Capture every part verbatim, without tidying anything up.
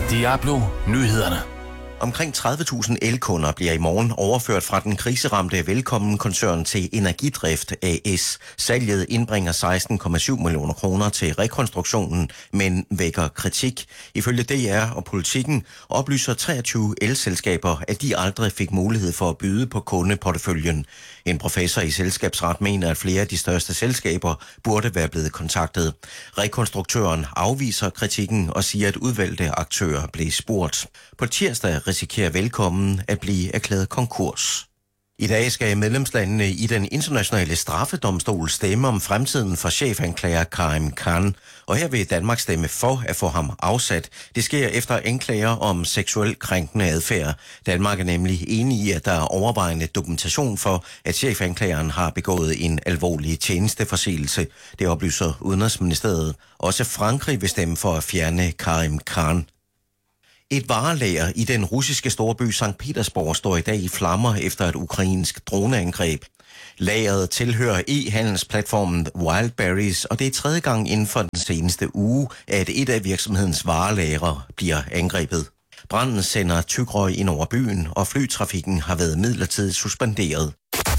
Diablo Nyhederne. Omkring tredive tusind elkunder bliver i morgen overført fra den kriseramte Velkommen-koncern til Energidrift A S. Salget indbringer seksten komma syv millioner kroner til rekonstruktionen, men vækker kritik. Ifølge D R og Politikken oplyser treogtyve elselskaber, at de aldrig fik mulighed for at byde på kundeporteføljen. En professor i selskabsret mener, at flere af de største selskaber burde være blevet kontaktet. Rekonstruktøren afviser kritikken og siger, at udvalgte aktører blev spurgt. På tirsdag risikerer Velkommen at blive erklæret konkurs. I dag skal medlemslandene i den internationale straffedomstol stemme om fremtiden for chefanklager Karim Khan, og her vil Danmark stemme for at få ham afsat. Det sker efter anklager om seksuelt krænkende adfærd. Danmark er nemlig enig i, at der er overvejende dokumentation for, at chefanklageren har begået en alvorlig tjenesteforseelse. Det oplyser Udenrigsministeriet. Også Frankrig vil stemme for at fjerne Karim Khan. Et varelager i den russiske storby Sankt Petersborg står i dag i flammer efter et ukrainsk droneangreb. Lageret tilhører e-handelsplatformen Wildberries, og det er tredje gang inden for den seneste uge, at et af virksomhedens varelagre bliver angrebet. Branden sender tykrøg ind over byen, og flytrafikken har været midlertidigt suspenderet.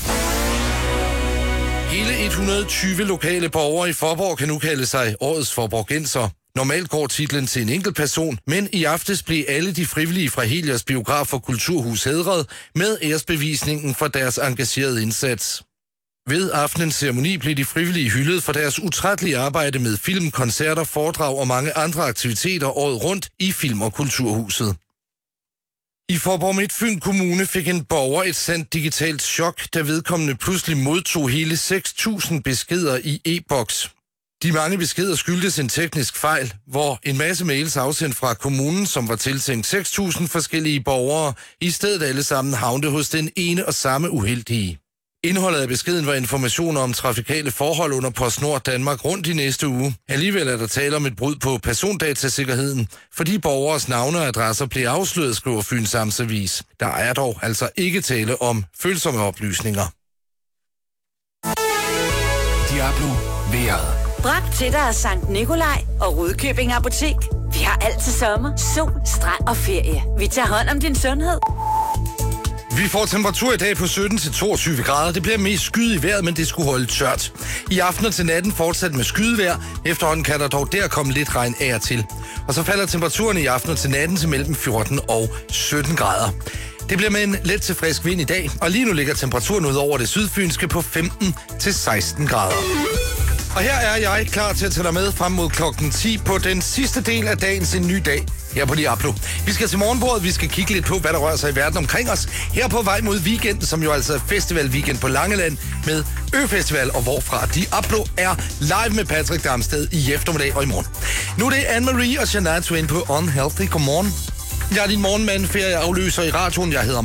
Hele et hundrede og tyve lokale borgere i Faaborg kan nu kalde sig årets faaborgenser. Normalt går titlen til en enkelt person, men i aftes blev alle de frivillige fra Helios Biograf og Kulturhus hædret med æresbevisningen for deres engagerede indsats. Ved aftenens ceremoni blev de frivillige hyldet for deres utrættelige arbejde med film, koncerter, foredrag og mange andre aktiviteter året rundt i Film- og Kulturhuset. I Faaborg Midtfyn Kommune fik en borger et sandt digitalt chok, da vedkommende pludselig modtog hele seks tusind beskeder i e-boks. De mange beskeder skyldtes en teknisk fejl, hvor en masse mails afsendt fra kommunen, som var tiltænkt seks tusind forskellige borgere, i stedet alle sammen havnede hos den ene og samme uheldige. Indholdet af beskeden var informationer om trafikale forhold under PostNord Danmark rundt i næste uge. Alligevel er der tale om et brud på persondatasikkerheden, fordi borgers navne og adresser bliver afsløret, skriver Fyns Amtsavis. Der er dog altså ikke tale om følsomme oplysninger. Diablo vejret. Bragt til dig af Sankt Nikolaj og Rudkøbing Apotek. Vi har alt til sommer, sol, strand og ferie. Vi tager hånd om din sundhed. Vi får temperatur i dag på sytten til toogtyve grader. Det bliver mest skyet i vejret, men det skulle holde tørt. I aften og til natten fortsat med skydevejr. Efterhånden kan der dog der komme lidt regn af og til. Og så falder temperaturen i aften og til natten til mellem fjorten og sytten grader. Det bliver med en let til frisk vind i dag, og lige nu ligger temperaturen ud over det sydfynske på femten til seksten grader. Og her er jeg klar til at tage dig med frem mod klokken ti på den sidste del af dagens En Ny Dag her på Diablo. Vi skal til morgenbordet, vi skal kigge lidt på, hvad der rører sig i verden omkring os. Her på vej mod weekenden, som jo altså er festivalweekend på Langeland med Øfestival, og hvorfra Diablo er live med Patrick Damsted i eftermiddag og i morgen. Nu er det Anne-Marie og Shania Twain på Unhealthy. Godmorgen. Jeg er din morgenmand, ferieafløser i radioen. Jeg hedder